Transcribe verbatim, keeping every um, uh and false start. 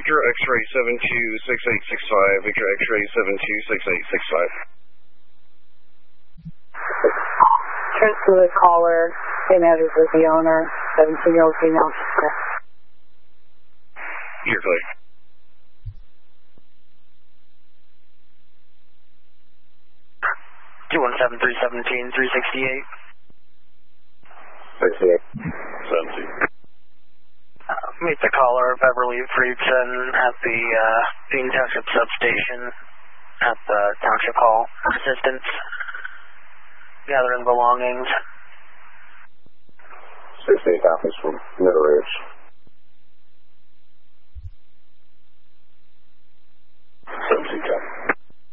Victor X-ray seven two six eight six five, Victor X-ray seven two six eight six five. Transfer the caller, same address as the owner, seventeen-year-old female. You're clear. two one seven, three seventeen, three sixty-eight. sixty-eight. seventy. Uh, meet the caller, Beverly Friedson, at the uh, Dean Township substation at the Township Hall. Assistance. Gathering belongings. sixty-eight copies from Middle Ridge.